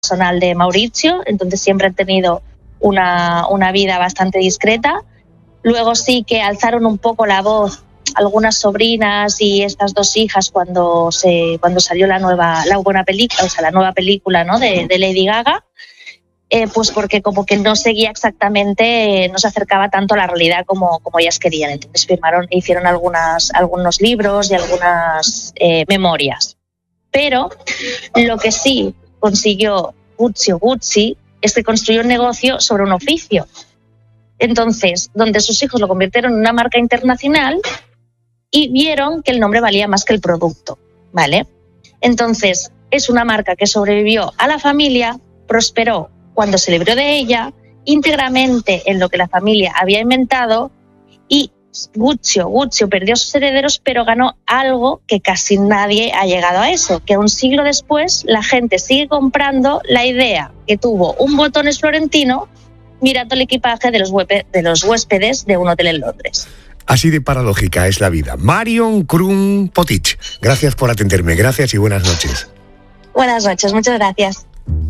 personal de Mauricio, entonces siempre han tenido una vida bastante discreta. Luego sí que alzaron un poco la voz algunas sobrinas y estas dos hijas cuando salió la nueva película, ¿no? de Lady Gaga, pues porque como que no seguía exactamente, no se acercaba tanto a la realidad como ellas querían. Entonces hicieron algunos libros y algunas memorias. Pero lo que sí consiguió Gucci es que construyó un negocio sobre un oficio. Entonces, donde sus hijos lo convirtieron en una marca internacional y vieron que el nombre valía más que el producto, ¿vale? Entonces, es una marca que sobrevivió a la familia, prosperó cuando se libró de ella, íntegramente en lo que la familia había inventado, y Gucci perdió a sus herederos, pero ganó algo que casi nadie ha llegado a eso, que un siglo después la gente sigue comprando la idea que tuvo un botones florentino mirando el equipaje de los huéspedes de un hotel en Londres. Así de paradójica es la vida. Marion Krum-Potich, gracias por atenderme, gracias y buenas noches. Buenas noches, muchas gracias.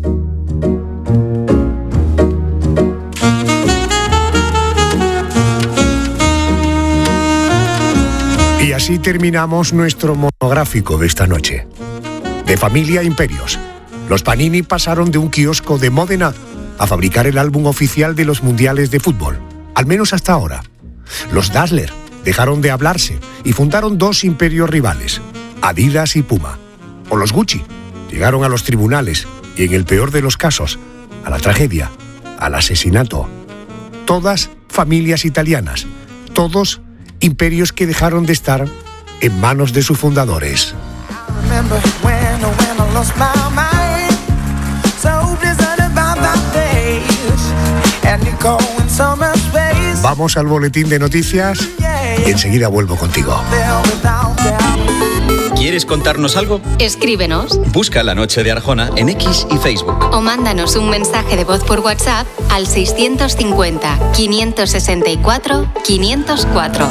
Y así terminamos nuestro monográfico de esta noche. De familia a imperios, los Panini pasaron de un kiosco de Módena a fabricar el álbum oficial de los mundiales de fútbol, al menos hasta ahora. Los Dassler dejaron de hablarse y fundaron dos imperios rivales, Adidas y Puma. O los Gucci llegaron a los tribunales y, en el peor de los casos, a la tragedia, al asesinato. Todas familias italianas, todos imperios que dejaron de estar en manos de sus fundadores. Vamos al boletín de noticias y enseguida vuelvo contigo. ¿Quieres contarnos algo? Escríbenos. Busca La Noche de Arjona en X y Facebook. O mándanos un mensaje de voz por WhatsApp al 650-564-504.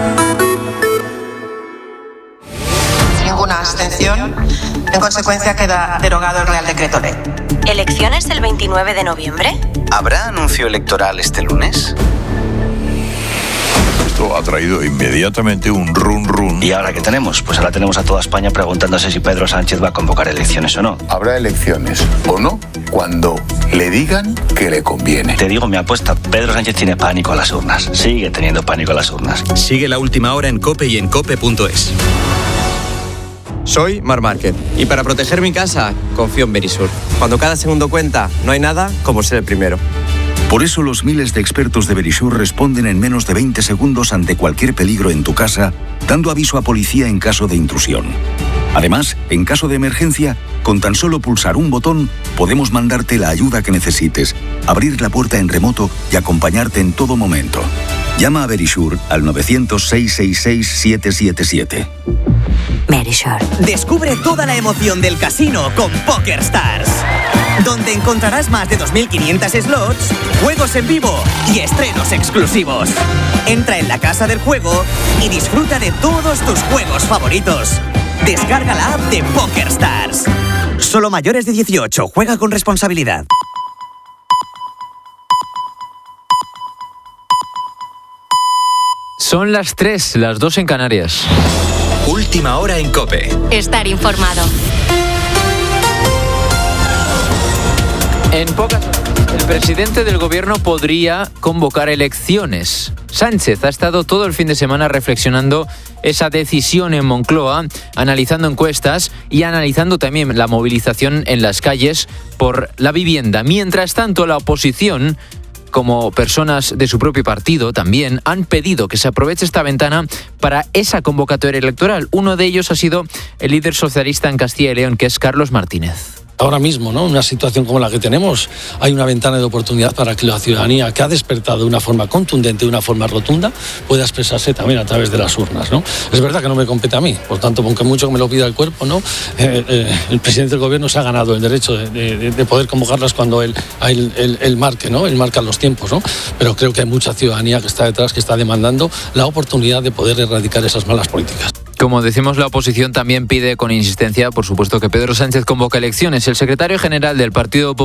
Ninguna abstención. En consecuencia, queda derogado el Real Decreto Ley. ¿Elecciones el 29 de noviembre? ¿Habrá anuncio electoral este lunes? Esto ha traído inmediatamente un run. ¿Y ahora qué tenemos? Pues ahora tenemos a toda España preguntándose si Pedro Sánchez va a convocar elecciones o no. Habrá elecciones o no cuando le digan que le conviene. Te digo mi apuesta, Pedro Sánchez tiene pánico a las urnas. Sigue teniendo pánico a las urnas. Sigue La Última Hora en COPE y en cope.es. Soy Marc Márquez y para proteger mi casa confío en Verisur. Cuando cada segundo cuenta, no hay nada como ser el primero. Por eso los miles de expertos de Verisur responden en menos de 20 segundos ante cualquier peligro en tu casa, dando aviso a policía en caso de intrusión. Además, en caso de emergencia, con tan solo pulsar un botón, podemos mandarte la ayuda que necesites, abrir la puerta en remoto y acompañarte en todo momento. Llama a Verisur al 900-666-777. Verisur. Descubre toda la emoción del casino con PokerStars, donde encontrarás más de 2.500 slots, juegos en vivo y estrenos exclusivos. Entra en la casa del juego y disfruta de todos tus juegos favoritos. Descarga la app de PokerStars. Solo mayores de 18. Juega con responsabilidad. Son las 3, las 2 en Canarias. Última Hora en COPE. Estar informado. En pocas horas, el presidente del gobierno podría convocar elecciones. Sánchez ha estado todo el fin de semana reflexionando esa decisión en Moncloa, analizando encuestas y analizando también la movilización en las calles por la vivienda. Mientras tanto, la oposición, como personas de su propio partido también, han pedido que se aproveche esta ventana para esa convocatoria electoral. Uno de ellos ha sido el líder socialista en Castilla y León, que es Carlos Martínez. Ahora mismo, ¿no? Una situación como la que tenemos, hay una ventana de oportunidad para que la ciudadanía, que ha despertado de una forma contundente, de una forma rotunda, pueda expresarse también a través de las urnas, ¿no? Es verdad que no me compete a mí, por tanto, aunque mucho que me lo pida el cuerpo, ¿no? El presidente del gobierno se ha ganado el derecho de poder convocarlas cuando él marque, ¿no? Él marca los tiempos, ¿no? Pero creo que hay mucha ciudadanía que está detrás, que está demandando la oportunidad de poder erradicar esas malas políticas. Como decimos, la oposición también pide con insistencia, por supuesto, que Pedro Sánchez convoque elecciones. El secretario general del Partido Popular